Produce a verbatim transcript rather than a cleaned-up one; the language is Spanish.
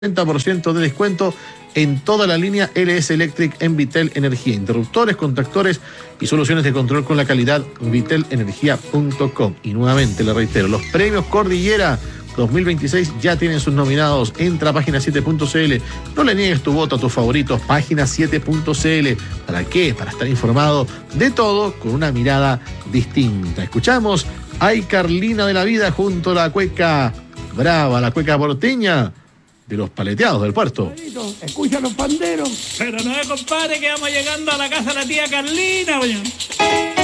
treinta por ciento de descuento en toda la línea L S Electric en Vitel Energía. Interruptores, contactores y soluciones de control con la calidad vitel energía punto com. Y nuevamente le reitero, los premios Cordillera dos mil veintiséis ya tienen sus nominados. Entra a página siete punto c l. No le niegues tu voto a tus favoritos. Página siete punto c l. ¿Para qué? Para estar informado de todo con una mirada distinta. Escuchamos Ay Carlina de la Vida junto a la cueca brava, la cueca porteña de los paleteados del puerto. Escucha los panderos. Pero no es, compadre, que vamos llegando a la casa de la tía Carlina, oye.